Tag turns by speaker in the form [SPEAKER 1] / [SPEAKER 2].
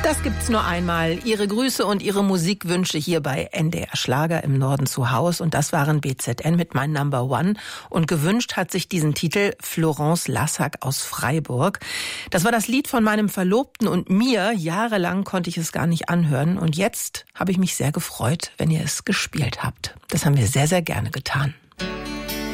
[SPEAKER 1] Das gibt's nur einmal. Ihre Grüße und Ihre Musikwünsche hier bei NDR Schlager im Norden zu Haus. Und das waren BZN mit My Number One. Und gewünscht hat sich diesen Titel Florence Lassack aus Freiburg. Das war das Lied von meinem Verlobten und mir. Jahrelang konnte ich es gar nicht anhören. Und jetzt habe ich mich sehr gefreut, wenn ihr es gespielt habt. Das haben wir sehr, sehr gerne getan.